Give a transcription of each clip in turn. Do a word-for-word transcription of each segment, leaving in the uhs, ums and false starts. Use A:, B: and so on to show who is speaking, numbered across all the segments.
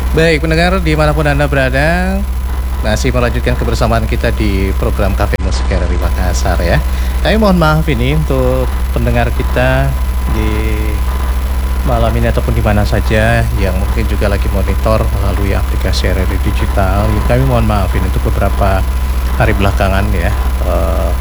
A: Baik pendengar dimanapun Anda berada, masih melanjutkan kebersamaan kita di program Cafe Musik R R I Makassar ya. Kami mohon maaf ini untuk pendengar kita di malam ini ataupun di mana saja yang mungkin juga lagi monitor melalui aplikasi R R I Digital. Kami mohon maaf ini untuk beberapa hari belakangan ya. Uh,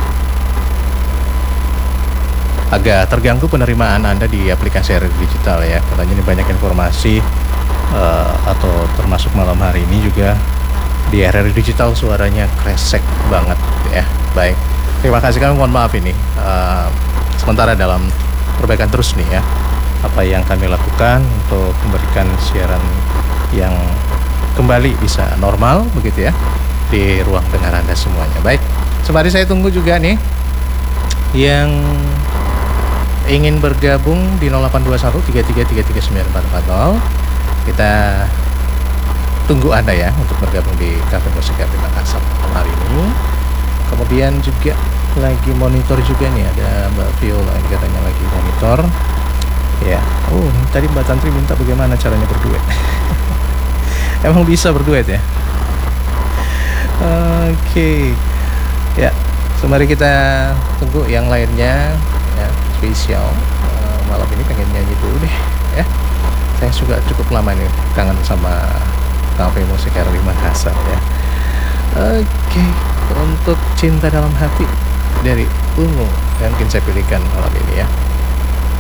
A: agak terganggu penerimaan Anda di aplikasi R R I Digital ya. Katanya ini banyak informasi uh, atau termasuk malam hari ini juga di R R I Digital suaranya kresek banget ya. Baik, terima kasih, kami mohon maaf ini uh, sementara dalam perbaikan terus nih ya apa yang kami lakukan untuk memberikan siaran yang kembali bisa normal begitu ya di ruang dengar Anda semuanya. Baik, sembari saya tunggu juga nih yang ingin bergabung di nol delapan dua satu tiga tiga tiga tiga sembilan empat empat nol. Kita tunggu Anda ya untuk bergabung di Cafe Musik R R I Makassar hari ini. Kemudian juga lagi monitor juga nih, ada Mbak Viola ini katanya lagi monitor. Ya, oh tadi Mbak Tantri minta bagaimana caranya berduet. Emang bisa berduet ya? Oke, okay. Ya, sembari kita tunggu yang lainnya ya, spesial uh, malam ini pengen nyanyi dulu deh ya. Saya juga cukup lama nih kangen sama Cafe Musik R R I Makassar ya. Oke, okay. Untuk Cinta Dalam Hati dari Ungu yang mungkin saya pilihkan malam ini ya.